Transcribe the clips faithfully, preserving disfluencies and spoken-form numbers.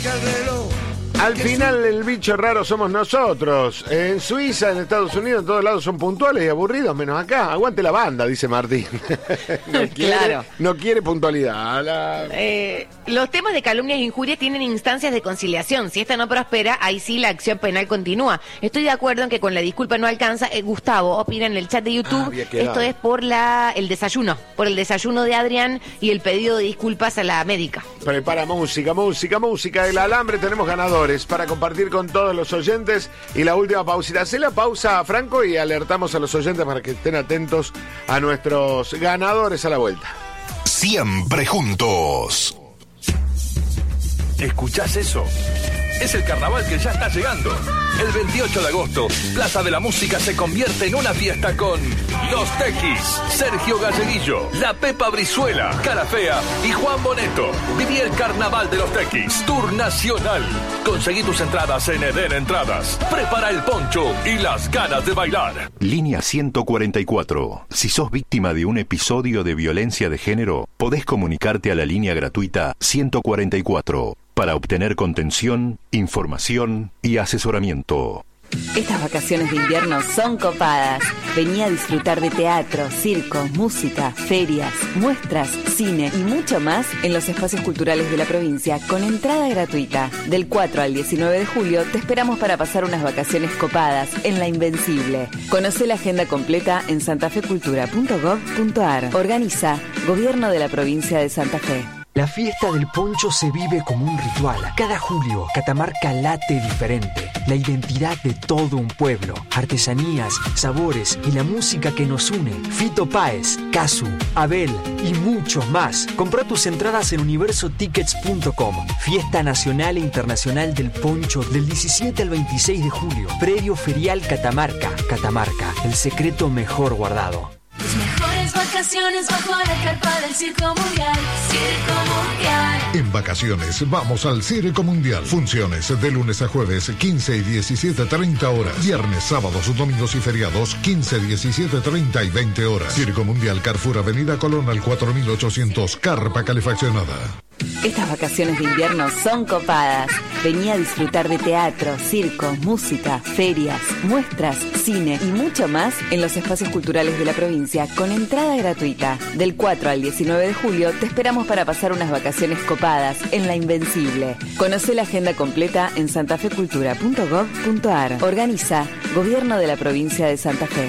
marca el reloj. Al final el bicho raro somos nosotros. En Suiza, en Estados Unidos, en todos lados son puntuales y aburridos, menos acá. Aguante la banda, dice Martín. no, quiere, Claro. no quiere puntualidad. La... Eh, los temas de calumnias e injurias tienen instancias de conciliación. Si esta no prospera, ahí sí la acción penal continúa. Estoy de acuerdo en que con la disculpa no alcanza. Eh, Gustavo opina en el chat de YouTube. Ah, había quedado. Esto es por la el desayuno, por el desayuno de Adrián y el pedido de disculpas a la médica. Prepara música, música, música. El alambre tenemos ganadores para compartir con todos los oyentes. Y la última pausita. Hacé la pausa, Franco, y alertamos a los oyentes para que estén atentos a nuestros ganadores a la vuelta. Siempre juntos. ¿Escuchás eso? Es el carnaval que ya está llegando. El veintiocho de agosto, Plaza de la Música se convierte en una fiesta con Los Tequis, Sergio Galleguillo, La Pepa Brizuela, Cara Fea y Juan Boneto. Viví el carnaval de Los Tequis, Tour Nacional. Conseguí tus entradas en Eden Entradas. Prepara el poncho y las ganas de bailar. Línea ciento cuarenta y cuatro. Si sos víctima de un episodio de violencia de género, podés comunicarte a la línea gratuita ciento cuarenta y cuatro para obtener contención, información y asesoramiento. Estas vacaciones de invierno son copadas. Vení a disfrutar de teatro, circo, música, ferias, muestras, cine y mucho más en los espacios culturales de la provincia con entrada gratuita. Del cuatro al diecinueve de julio te esperamos para pasar unas vacaciones copadas en La Invencible. Conocé la agenda completa en santafecultura punto gov punto ar. Organiza Gobierno de la Provincia de Santa Fe. La fiesta del poncho se vive como un ritual. Cada julio, Catamarca late diferente. La identidad de todo un pueblo, artesanías, sabores y la música que nos une. Fito Páez, Casu, Abel y muchos más. Comprá tus entradas en universo tickets punto com. Fiesta Nacional e Internacional del Poncho del diecisiete al veintiséis de julio. Predio Ferial Catamarca. Catamarca, el secreto mejor guardado. Tus mejores vacaciones bajo la carpa del Circo Mundial. Circo Mundial. En vacaciones vamos al Circo Mundial. Funciones de lunes a jueves, quince y diecisiete treinta horas. Viernes, sábados, domingos y feriados, quince, diecisiete treinta y veinte horas. Circo Mundial, Carrefour, Avenida Colón al cuatro mil ochocientos, carpa calefaccionada. Estas vacaciones de invierno son copadas. Vení a disfrutar de teatro, circo, música, ferias, muestras, cine y mucho más en los espacios culturales de la provincia con entrada gratuita. Del cuatro al diecinueve de julio te esperamos para pasar unas vacaciones copadas en La Invencible. Conocé la agenda completa en santafecultura punto gov punto ar. Organiza Gobierno de la Provincia de Santa Fe.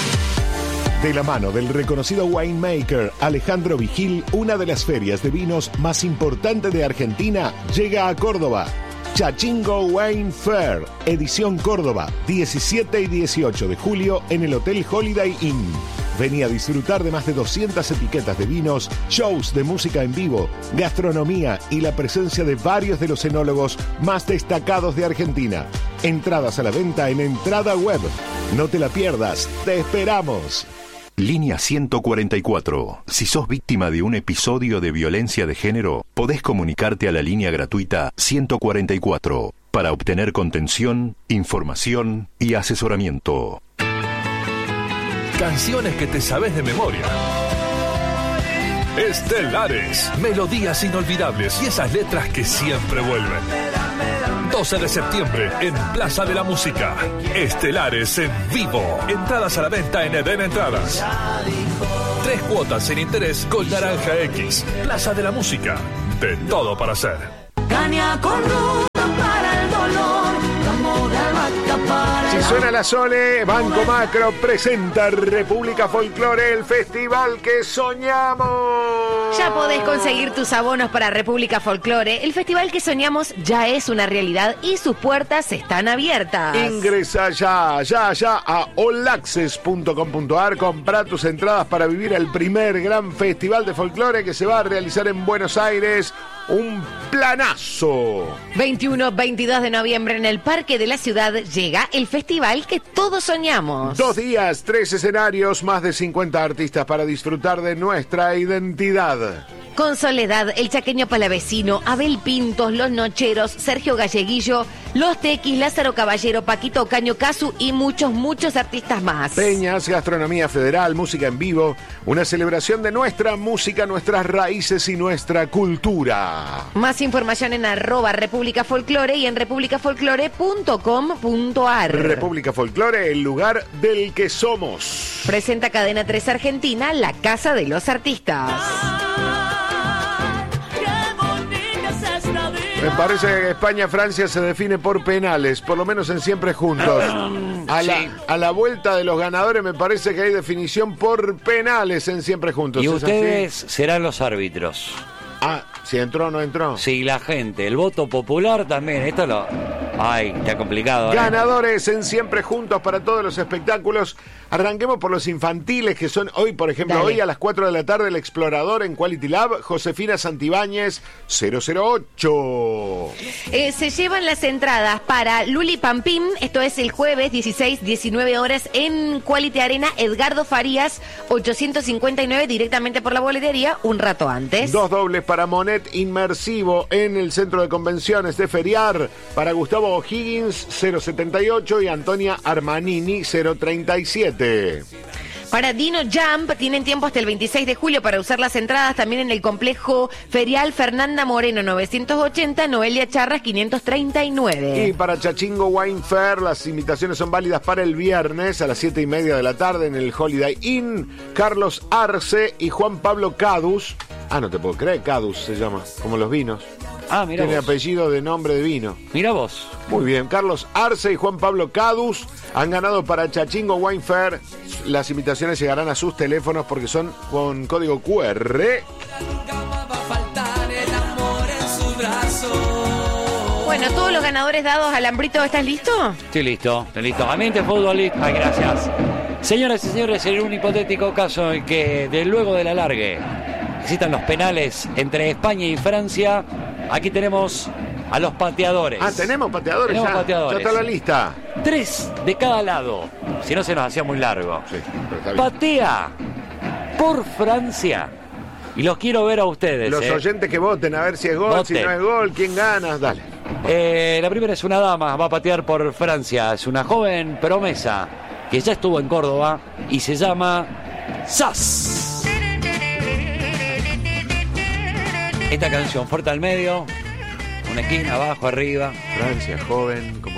De la mano del reconocido winemaker Alejandro Vigil, una de las ferias de vinos más importantes de Argentina llega a Córdoba. Chachingo Wine Fair, edición Córdoba, diecisiete y dieciocho de julio en el Hotel Holiday Inn. Vení a disfrutar de más de doscientas etiquetas de vinos, shows de música en vivo, gastronomía y la presencia de varios de los enólogos más destacados de Argentina. Entradas a la venta en Entrada Web. No te la pierdas, te esperamos. Línea ciento cuarenta y cuatro. Si sos víctima de un episodio de violencia de género, podés comunicarte a la línea gratuita ciento cuarenta y cuatro para obtener contención, información y asesoramiento. Canciones que te sabes de memoria. Estelares, melodías inolvidables y esas letras que siempre vuelven. doce de septiembre en Plaza de la Música. Estelares en vivo. Entradas a la venta en Eden Entradas. Tres cuotas sin interés con Naranja X. Plaza de la Música. De todo para hacer. Caña con ruda para el dolor. Ramo de albahaca para Si el suena la Sole, Banco Macro presenta República Folklore, el festival que soñamos. Ya podés conseguir tus abonos para República Folklore. El festival que soñamos ya es una realidad y sus puertas están abiertas. Ingresa ya, ya, ya a olaccess punto com punto ar. Comprá tus entradas para vivir el primer gran festival de folclore que se va a realizar en Buenos Aires. Un planazo. veintiuno veintidós de noviembre en el Parque de la Ciudad llega el festival que todos soñamos. Dos días, tres escenarios, más de cincuenta artistas para disfrutar de nuestra identidad. Con Soledad, El Chaqueño Palavecino, Abel Pintos, Los Nocheros, Sergio Galleguillo, Los Tequis, Lázaro Caballero, Paquito Ocaño, Casu y muchos, muchos artistas más. Peñas, gastronomía federal, música en vivo, una celebración de nuestra música, nuestras raíces y nuestra cultura. Más información en arroba República Folclore y en república folclore punto com punto ar. República Folclore, el lugar del que somos. Presenta Cadena tres Argentina, la casa de los artistas. Me parece que España-Francia se define por penales, por lo menos en Siempre Juntos. A la, sí. a la vuelta de los ganadores me parece que hay definición por penales en Siempre Juntos. Y ¿Es ustedes así? serán los árbitros. Ah, si entró o no entró. Sí, la gente, el voto popular también. Esto lo... Ay, está complicado. ¿eh? Ganadores en Siempre Juntos para todos los espectáculos. Arranquemos por los infantiles, que son hoy, por ejemplo, Dale. hoy a las cuatro de la tarde, El Explorador en Quality Lab, Josefina Santibáñez, cero cero ocho. Eh, se llevan las entradas para Luli Pampín, esto es el jueves dieciséis, diecinueve horas en Quality Arena, Edgardo Farías, ochocientos cincuenta y nueve, directamente por la boletería, un rato antes. Dos dobles para Monet Inmersivo en el Centro de Convenciones de Feriar, para Gustavo O'Higgins, cero setenta y ocho, y Antonia Armanini, cero treinta y siete. Para Dino Jump tienen tiempo hasta el veintiséis de julio para usar las entradas también en el complejo ferial Fernanda Moreno novecientos ochenta, Noelia Charras quinientos treinta y nueve. Y para Chachingo Wine Fair las invitaciones son válidas para el viernes a las siete y media de la tarde en el Holiday Inn. Carlos Arce y Juan Pablo Cadus. Ah, no te puedo creer, Cadus se llama, como los vinos. Ah, mira Tiene vos. apellido de nombre de vino. Mira vos. Muy bien, Carlos Arce y Juan Pablo Cadus han ganado para Chachingo Wine Fair. Las invitaciones llegarán a sus teléfonos porque son con código cu erre. Bueno, todos los ganadores dados al Hambrito, ¿estás listo? Estoy listo, estoy listo. Ambiente futbolista, ay, gracias. Señoras y señores, en un hipotético caso en que de luego de la largue existan los penales entre España y Francia, aquí tenemos a los pateadores. Ah, tenemos pateadores. Tenemos ya. pateadores. Ya está la lista. Tres de cada lado. Si no se nos hacía muy largo. Sí, pero está bien. Patea por Francia. Y los quiero ver a ustedes. Los eh. oyentes que voten a ver si es gol, Voten. si no es gol, quién gana, dale. Eh, la primera es una dama, va a patear por Francia. Es una joven promesa que ya estuvo en Córdoba y se llama Sass. Esta canción fuerte al medio, una esquina, abajo, arriba. Francia, joven, como